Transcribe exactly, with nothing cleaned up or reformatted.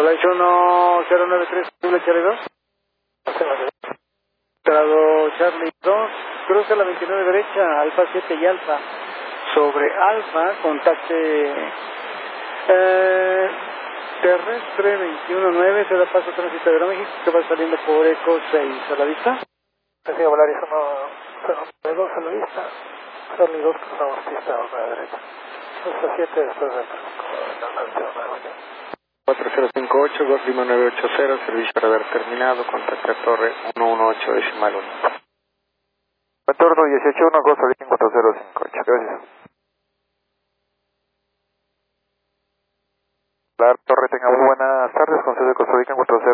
Hola, uno cero nueve tres, Charlie dos. Entrado Charlie dos, cruza la veintinueve derecha, Alfa siete y Alfa. Sobre Alfa, contacte eh, terrestre veintiuno nueve, se da paso a tránsito de Aeroméxico, que va saliendo por Eco seis. ¿A la vista? Recibe Volaris uno dos a la vista. Charlie dos, cruzamos pista a la derecha. Alfa siete después de cuatro cero cinco ocho, Golf Lima nueve ocho cero, servicio radar terminado, contacta Torre uno uno ocho decimal uno. Retorno dieciocho uno, Golf Lima cuatro cero cinco ocho, gracias. La Torre, tenga muy buenas tardes, con sede Costa Rica cuatro cero.